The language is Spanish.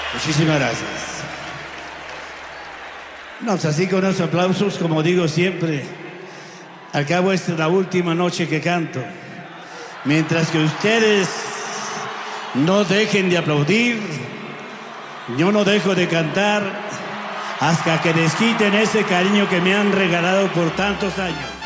Muchísimas gracias. No, pues así con los aplausos, como digo siempre, al cabo esta es la última noche que canto. Mientras que ustedes no dejen de aplaudir, yo no dejo de cantar hasta que les quiten ese cariño que me han regalado por tantos años.